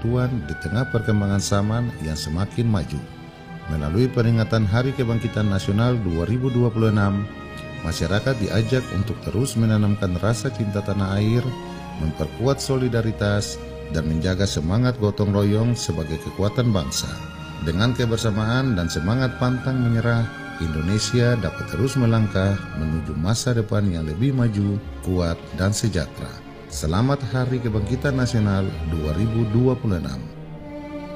persatuan di tengah perkembangan zaman yang semakin maju. Melalui peringatan Hari Kebangkitan Nasional 2026, masyarakat diajak untuk terus menanamkan rasa cinta tanah air, memperkuat solidaritas, dan menjaga semangat gotong royong sebagai kekuatan bangsa. Dengan kebersamaan dan semangat pantang menyerah, Indonesia dapat terus melangkah menuju masa depan yang lebih maju, kuat, dan sejahtera. Selamat Hari Kebangkitan Nasional 2026.